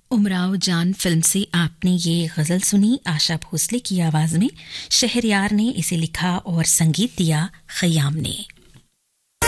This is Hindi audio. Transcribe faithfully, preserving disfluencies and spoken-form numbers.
उमराव जान फिल्म से आपने ये गज़ल सुनी आशा भोसले की आवाज़ में। शहरयार ने इसे लिखा और संगीत दिया खयाम ने।